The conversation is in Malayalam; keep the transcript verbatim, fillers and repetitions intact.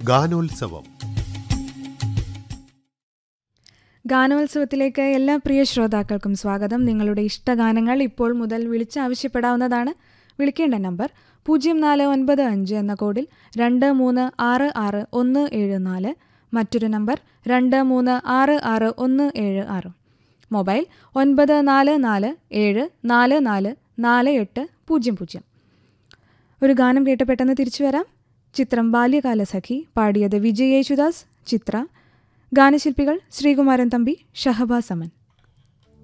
ഗാനോത്സവം. ഗാനോത്സവത്തിലേക്ക് എല്ലാ പ്രിയ ശ്രോതാക്കൾക്കും സ്വാഗതം. നിങ്ങളുടെ ഇഷ്ടഗാനങ്ങൾ ഇപ്പോൾ മുതൽ വിളിച്ചാവശ്യപ്പെടാവുന്നതാണ്. വിളിക്കേണ്ട നമ്പർ പൂജ്യം നാല് ഒൻപത് അഞ്ച് എന്ന കോഡിൽ രണ്ട് മൂന്ന് ആറ് ആറ് ഒന്ന് ഏഴ് നാല്, മറ്റൊരു നമ്പർ രണ്ട് മൂന്ന് ആറ് ആറ് ഒന്ന് ഏഴ് ആറ്. മൊബൈൽ ഒൻപത് നാല് നാല് ഏഴ് നാല് നാല് നാല് എട്ട് പൂജ്യം പൂജ്യം. ഒരു ഗാനം കേട്ട് പെട്ടെന്ന് തിരിച്ചു വരാം. ചിത്രം ബാല്യകാലസഖി. പാടിയത് വിജയ് യേശുദാസ്, ചിത്ര. ഗാനശില്പികൾ ശ്രീകുമാരൻ തമ്പി, ഷഹബാസ് അമൻ.